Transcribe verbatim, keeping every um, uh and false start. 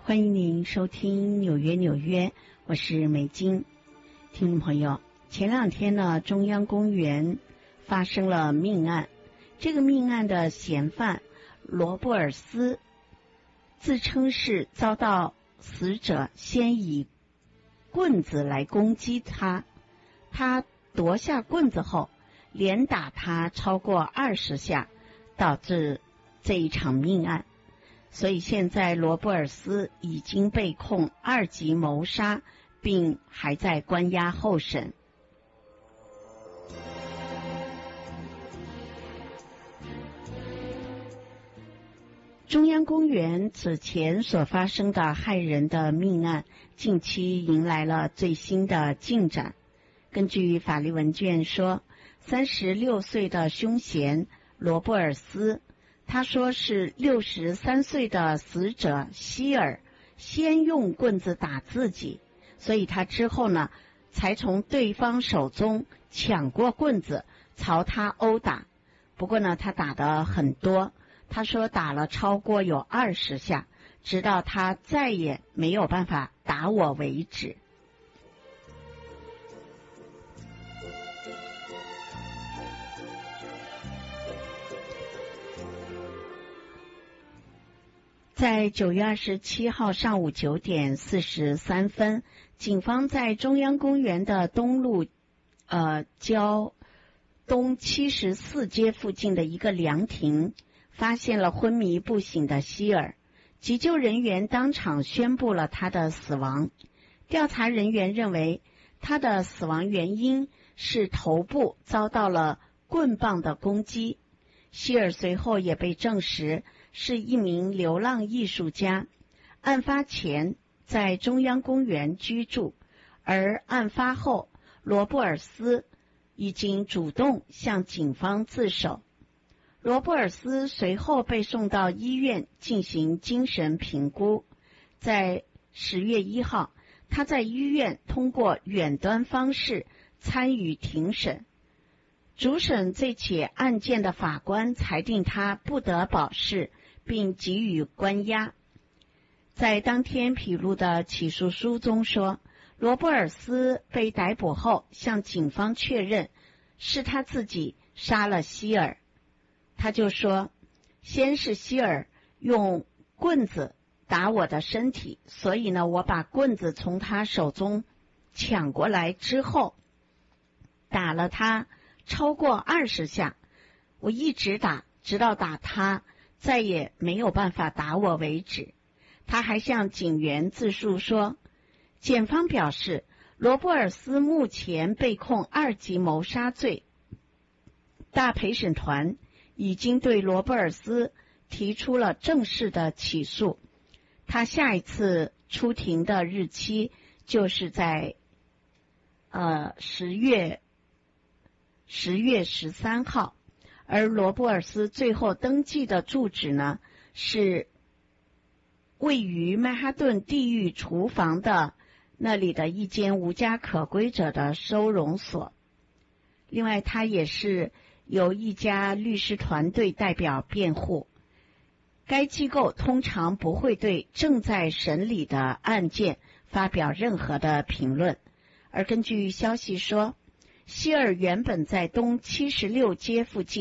欢迎您收听纽约纽约，我是美金。听众朋友，前两天呢，中央公园发生了命案。这个命案的嫌犯罗布尔斯自称是遭到死者先以棍子来攻击他，他夺下棍子后连打他超过二十下，导致这一场命案。所以现在罗布尔斯已经被控二级谋杀，并还在关押候审。中央公园此前所发生的害人的命案，近期迎来了最新的进展。根据法律文件说，三十六岁的凶嫌罗布尔斯，他说是六十三岁的死者希尔先用棍子打自己，所以他之后呢，才从对方手中抢过棍子朝他殴打。不过呢，他打得很多，他说打了超过有二十下，直到他再也没有办法打我为止。在九月二十七号上午九点四十三分，警方在中央公园的东路呃郊东七十四街附近的一个凉亭，发现了昏迷不醒的希尔。急救人员当场宣布了他的死亡。调查人员认为，他的死亡原因是头部遭到了棍棒的攻击。希尔随后也被证实是一名流浪艺术家，案发前在中央公园居住，而案发后罗布尔斯已经主动向警方自首。罗布尔斯随后被送到医院进行精神评估。在十月一号，他在医院通过远端方式参与庭审。主审这起案件的法官裁定他不得保释，并给予关押。在当天披露的起诉书中说，罗布尔斯被逮捕后向警方确认是他自己杀了希尔。他就说，先是希尔用棍子打我的身体，所以呢，我把棍子从他手中抢过来之后，打了他超过二十下，我一直打，直到打他再也没有办法打我为止。他还向警员自述说，检方表示罗布尔斯目前被控二级谋杀罪，大陪审团已经对罗布尔斯提出了正式的起诉。他下一次出庭的日期就是在呃十月十月十三号，而罗布尔斯最后登记的住址呢，是位于曼哈顿地狱厨房的那里的一间无家可归者的收容所。另外，他也是由一家律师团队代表辩护。该机构通常不会对正在审理的案件发表任何的评论。而根据消息说，希尔原本在东七十六街附近